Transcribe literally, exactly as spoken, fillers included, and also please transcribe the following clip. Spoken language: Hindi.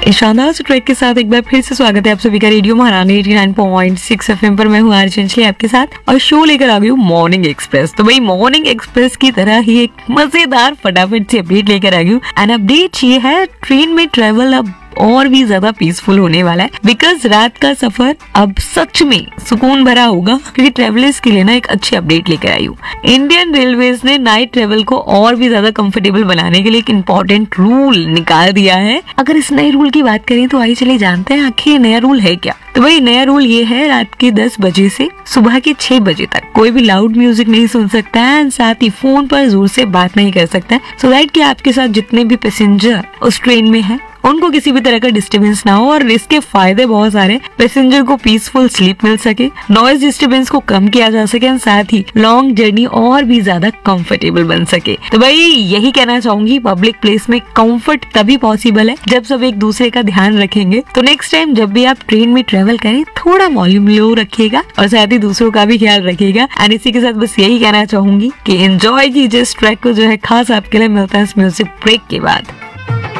इस शानदार से ट्रैक के साथ एक बार फिर से स्वागत है आप सभी का रेडियो महारानी नवासी पॉइंट सिक्स एफएम पर। मैं हूँ आरजे अंजलि आपके साथ और शो लेकर आ गई हूँ मॉर्निंग एक्सप्रेस। तो भाई मॉर्निंग एक्सप्रेस की तरह ही एक मजेदार फटाफट से अपडेट लेकर आ गई हूँ। एंड अपडेट ये है, ट्रेन में ट्रेवल अब और भी ज्यादा पीसफुल होने वाला है, बिकॉज रात का सफर अब सच में सुकून भरा होगा। क्योंकि ट्रेवलर्स के लिए ना एक अच्छी अपडेट लेकर आई हूँ। इंडियन रेलवेज ने नाइट ट्रेवल को और भी ज्यादा कंफर्टेबल बनाने के लिए एक इम्पोर्टेंट रूल निकाल दिया है। अगर इस नए रूल की बात करें तो आइए चले जानते हैं आखिर ये नया रूल है क्या। तो भाई नया रूल ये है, रात के दस बजे से सुबह के छह बजे तक कोई भी लाउड म्यूजिक नहीं सुन सकता है एंड साथ ही फोन पर जोर से बात नहीं कर सकता है, सो दैट कि आपके साथ जितने भी पैसेंजर उस ट्रेन में है उनको किसी भी तरह का डिस्टरबेंस ना हो। और इसके फायदे बहुत सारे, पैसेंजर को पीसफुल स्लीप मिल सके, नॉइज डिस्टरबेंस को कम किया जा सके और साथ ही लॉन्ग जर्नी और भी ज्यादा कंफर्टेबल बन सके। तो भाई यही कहना चाहूंगी, पब्लिक प्लेस में कंफर्ट तभी पॉसिबल है जब सब एक दूसरे का ध्यान रखेंगे। तो नेक्स्ट टाइम जब भी आप ट्रेन में ट्रेवल करें थोड़ा वॉल्यूम लो रखिएगा और साथ ही दूसरों का भी ख्याल रखिएगा। एंड इसी के साथ बस यही कहना चाहूंगी कि एंजॉय कीजिए इस ट्रैक को, जो है खास आपके लिए मिलता है इस म्यूजिक ब्रेक के बाद।